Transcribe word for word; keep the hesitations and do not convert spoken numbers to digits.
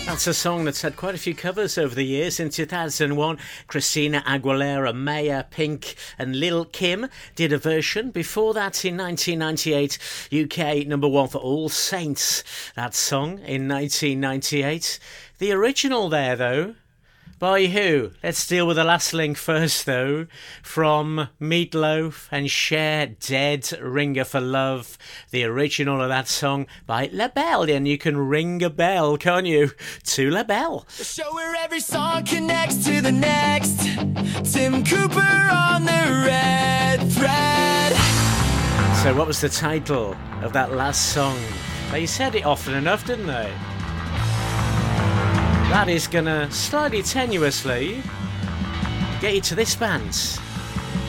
That's a song that's had quite a few covers over the years. In two thousand one, Christina Aguilera, Maya, Pink and Lil' Kim did a version. Before that, in nineteen ninety-eight, U K number one for All Saints. That song in nineteen ninety-eight. The original there, though, by who? Let's deal with the last link first, though. From Meatloaf and Cher, Dead Ringer for Love. The original of that song by LaBelle. And you can ring a bell, can't you? To LaBelle. The show where every song connects to the next. Tim Cooper on the red thread. So what was the title of that last song? They said it often enough, didn't they? That is gonna slightly tenuously get you to this band.